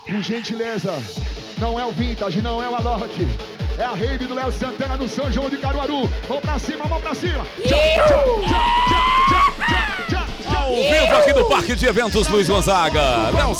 Por gentileza, não é o Vintage, não é o Alorte. É a rave do Léo Santana no São João de Caruaru. Vamos pra cima, vamos pra cima. Ao vivo aqui do Parque de Eventos Luiz Gonzaga. Léo